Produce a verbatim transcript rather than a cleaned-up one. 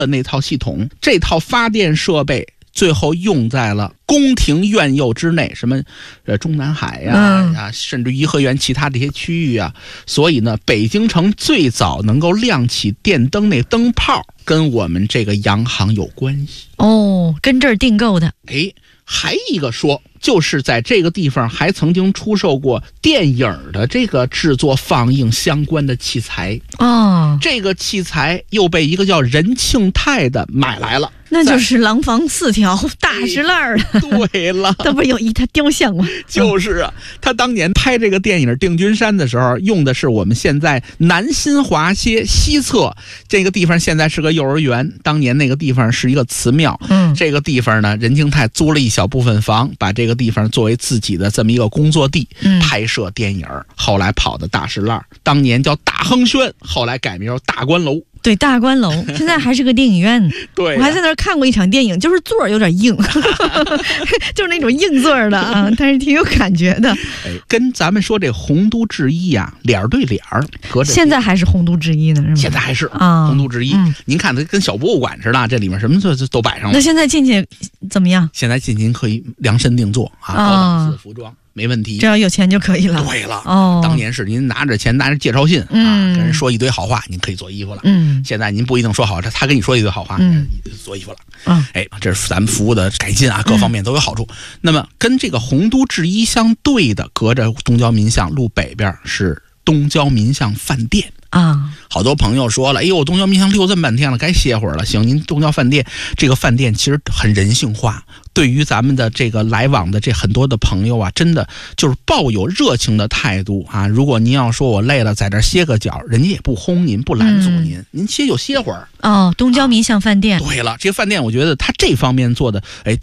的那套系统，这套发电设备最后用在了宫廷院囿之内，什么呃中南海呀、啊嗯、甚至颐和园其他这些区域啊。所以呢，北京城最早能够亮起电灯那灯泡，跟我们这个洋行有关系哦，跟这儿订购的。 哎，还一个说，就是在这个地方还曾经出售过电影的这个制作放映相关的器材哦， 这个器材又被一个叫任庆泰的买来了。 那就是廊坊四条大石烂儿、哎、 对了， 那不是有一他雕像吗？ 就是啊，他当年拍这个电影《定军山》的时候，用的是我们现在南新华街西侧这个地方，现在是个幼儿园，当年那个地方是一个祠庙。嗯，这个地方呢，任庆泰租了一小部分房，把这个地方作为自己的这么一个工作地，嗯、拍摄电影。后来跑的大石烂，当年叫大亨轩，后来改名叫大观楼。 对，大观楼现在还是个电影院。 对、啊， 我还在那儿看过一场电影，就是座有点硬，就是那种硬座的啊，但是挺有感觉的。 哎，跟咱们说这洪都制衣呀、啊，脸对脸隔着。 现在还是洪都制衣呢，是吗？ 现在还是啊，洪都制衣。嗯、您看它跟小博物馆似的，这里面什么都都摆上了。 那现在进去怎么样？ 现在进去可以量身定做啊，高档次服装。没问题， 只要有钱就可以了。 对了，哦，当年是您拿着钱拿着介绍信、嗯、啊，跟人说一堆好话，您可以做衣服了。嗯，现在您不一定说好，他跟你说一堆好话，嗯，做衣服了。嗯，哎，这是咱们服务的改进啊，各方面都有好处。嗯、那么跟这个洪都制衣相对的，隔着东交民巷路北边是东交民巷饭店。啊，好多朋友说了，哎呦，东交民巷溜这么半天了，该歇会儿了。行，您东交饭店这个饭店其实很人性化，对于咱们的这个来往的这很多的朋友啊，真的就是抱有热情的态度啊。如果您要说我累了，在这歇个脚，人家也不轰您，不拦阻您，嗯、您歇就歇会儿。 哦，东交民巷饭店、 啊。对了，这个饭店我觉得他这方面做的，哎，